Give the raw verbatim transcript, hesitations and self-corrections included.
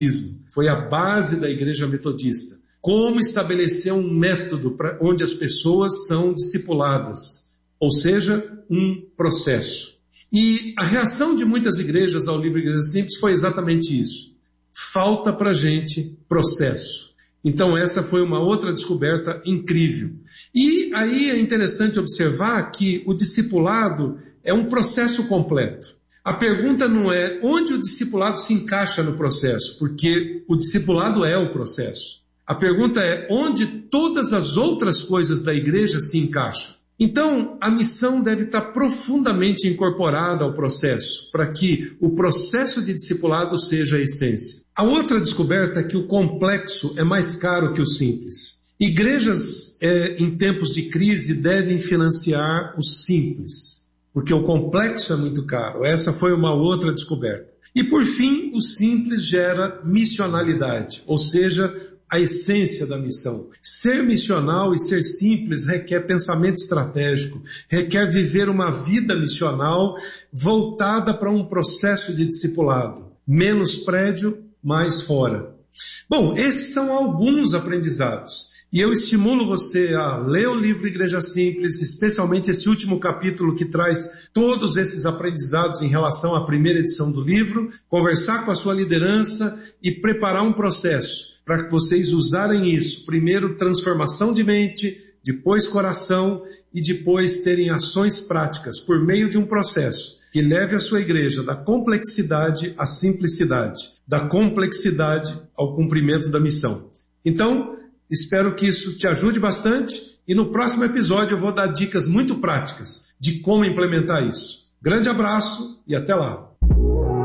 Foi a base da Igreja Metodista. Como estabelecer um método para onde as pessoas são discipuladas, ou seja, um processo. E a reação de muitas igrejas ao livro Igreja Simples foi exatamente isso. Falta para a gente processo. Então essa foi uma outra descoberta incrível. E aí é interessante observar que o discipulado é um processo completo. A pergunta não é onde o discipulado se encaixa no processo, porque o discipulado é o processo. A pergunta é onde todas as outras coisas da igreja se encaixam. Então, a missão deve estar profundamente incorporada ao processo, para que o processo de discipulado seja a essência. A outra descoberta é que o complexo é mais caro que o simples. Igrejas é, em tempos de crise devem financiar o simples, porque o complexo é muito caro. Essa foi uma outra descoberta. E por fim, o simples gera missionalidade, ou seja, a essência da missão. Ser missional e ser simples requer pensamento estratégico, requer viver uma vida missional voltada para um processo de discipulado. Menos prédio, mais fora. Bom, esses são alguns aprendizados. E eu estimulo você a ler o livro Igreja Simples, especialmente esse último capítulo que traz todos esses aprendizados em relação à primeira edição do livro, conversar com a sua liderança e preparar um processo para que vocês usarem isso. Primeiro, transformação de mente, depois coração e depois terem ações práticas por meio de um processo que leve a sua igreja da complexidade à simplicidade, da complexidade ao cumprimento da missão. Então, espero que isso te ajude bastante e no próximo episódio eu vou dar dicas muito práticas de como implementar isso. Grande abraço e até lá!